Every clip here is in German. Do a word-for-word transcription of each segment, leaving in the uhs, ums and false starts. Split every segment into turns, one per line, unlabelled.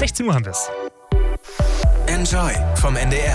sechzehn Uhr haben wir es.
Enjoy vom N D R.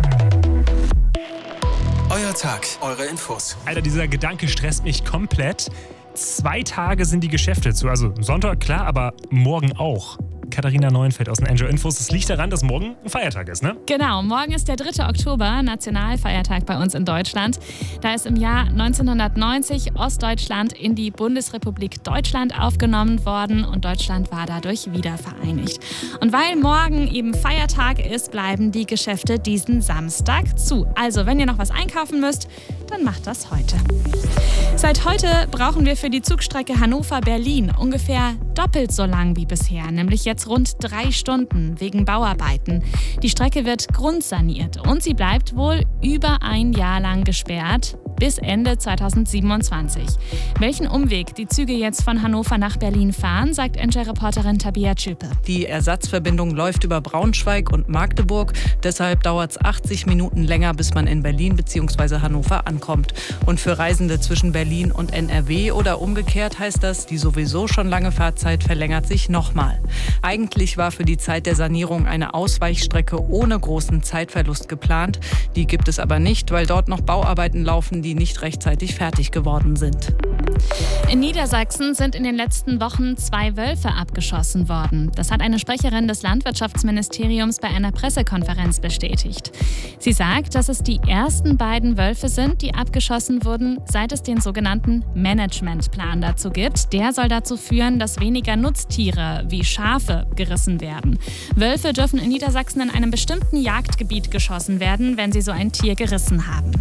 Euer Tag, eure Infos.
Alter, dieser Gedanke stresst mich komplett. Zwei Tage sind die Geschäfte zu. Also Sonntag, klar, aber morgen auch. Katharina Neuenfeld aus den Enjoy Infos. Das liegt daran, dass morgen ein Feiertag ist, ne?
Genau, morgen ist der dritte Oktober, Nationalfeiertag bei uns in Deutschland. Da ist im Jahr neunzehnhundertneunzig Ostdeutschland in die Bundesrepublik Deutschland aufgenommen worden und Deutschland war dadurch wiedervereinigt. Und weil morgen eben Feiertag ist, bleiben die Geschäfte diesen Samstag zu. Also, wenn ihr noch was einkaufen müsst, dann macht das heute. Seit heute brauchen wir für die Zugstrecke Hannover-Berlin ungefähr doppelt so lang wie bisher, nämlich jetzt rund drei Stunden wegen Bauarbeiten. Die Strecke wird grundsaniert und sie bleibt wohl über ein Jahr lang gesperrt, bis Ende zweitausendsiebenundzwanzig. Welchen Umweg die Züge jetzt von Hannover nach Berlin fahren, sagt Enjoy-Reporterin Tabea Tschüpe.
Die Ersatzverbindung läuft über Braunschweig und Magdeburg. Deshalb dauert es achtzig Minuten länger, bis man in Berlin bzw. Hannover ankommt. Und für Reisende zwischen Berlin und N R W oder umgekehrt heißt das, die sowieso schon lange Fahrzeit verlängert sich nochmal. Eigentlich war für die Zeit der Sanierung eine Ausweichstrecke ohne großen Zeitverlust geplant. Die gibt es aber nicht, weil dort noch Bauarbeiten laufen, die nicht rechtzeitig fertig geworden sind.
In Niedersachsen sind in den letzten Wochen zwei Wölfe abgeschossen worden. Das hat eine Sprecherin des Landwirtschaftsministeriums bei einer Pressekonferenz bestätigt. Sie sagt, dass es die ersten beiden Wölfe sind, die abgeschossen wurden, seit es den sogenannten Managementplan dazu gibt. Der soll dazu führen, dass weniger Nutztiere wie Schafe gerissen werden. Wölfe dürfen in Niedersachsen in einem bestimmten Jagdgebiet geschossen werden, wenn sie so ein Tier gerissen haben.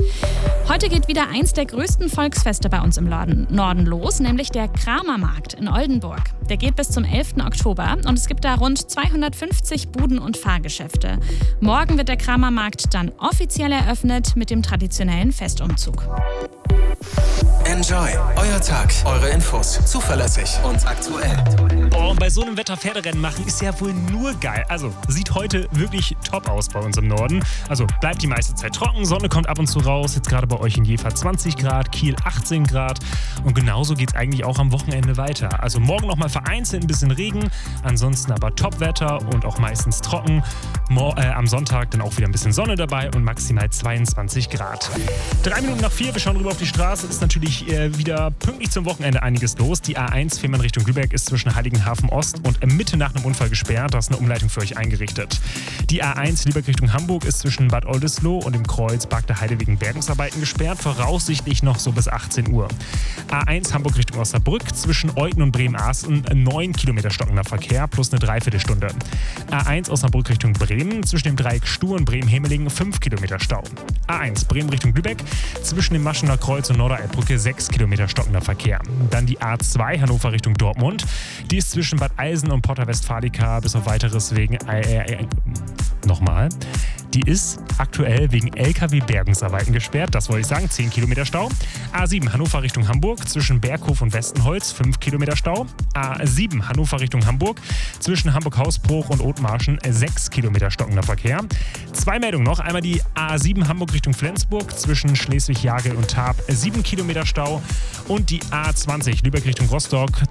Heute geht wieder eins der größten Volksfeste bei uns im Norden los, nämlich der Kramermarkt in Oldenburg. Der geht bis zum elften Oktober und es gibt da rund zweihundertfünfzig Buden und Fahrgeschäfte. Morgen wird der Kramermarkt dann offiziell eröffnet mit dem traditionellen Festumzug.
Enjoy, euer Tag, eure Infos, zuverlässig und aktuell.
Oh, und bei so einem Wetter Pferderennen machen ist ja wohl nur geil. Also, sieht heute wirklich top aus bei uns im Norden. Also, bleibt die meiste Zeit trocken, Sonne kommt ab und zu raus. Jetzt gerade bei euch in Jever zwanzig Grad, Kiel achtzehn Grad. Und genauso geht es eigentlich auch am Wochenende weiter. Also, morgen nochmal vereinzelt ein bisschen Regen, ansonsten aber Top-Wetter und auch meistens trocken. Mor- äh, am Sonntag dann auch wieder ein bisschen Sonne dabei und maximal zweiundzwanzig Grad. Drei Minuten nach vier, wir schauen rüber auf die Straße, ist natürlich äh, wieder pünktlich zum Wochenende einiges los. Die A eins Fehmarn Richtung Lübeck ist zwischen Heiligenhafen Ost und Mitte nach einem Unfall gesperrt. Da ist eine Umleitung für euch eingerichtet. Die A eins Lübeck Richtung Hamburg ist zwischen Bad Oldesloe und dem Kreuz Bagde Heide wegen Bergungsarbeiten gesperrt. Voraussichtlich noch so bis achtzehn Uhr. A eins Hamburg Richtung Osnabrück zwischen Euggen und Bremen-Asten neun Kilometer stockender Verkehr plus eine Dreiviertelstunde. A eins Osnabrück Richtung Bremen zwischen dem Dreieck Stuhr und Bremen-Hemeling fünf Kilometer Stau. A eins Bremen Richtung Lübeck zwischen dem Maschener Kreuz und Norderelbbrücke sechs Kilometer stockender Verkehr. Dann die A zwei Hannover Richtung Dortmund. Die ist zwischen Bad Eilsen und Porta Westfalica bis auf weiteres wegen... Äh, äh, nochmal. Die ist aktuell wegen L K W-Bergungsarbeiten gesperrt. Das wollte ich sagen. zehn Kilometer Stau. A sieben Hannover Richtung Hamburg. Zwischen Berghof und Westenholz fünf Kilometer Stau. A sieben Hannover Richtung Hamburg. Zwischen Hamburg-Hausbruch und Othmarschen sechs Kilometer stockender Verkehr. Zwei Meldungen noch. Einmal die A sieben Hamburg Richtung Flensburg. Zwischen Schleswig-Jagel und Tarp sieben Kilometer Stau. Und die A zwanzig Lübeck Richtung Rostock.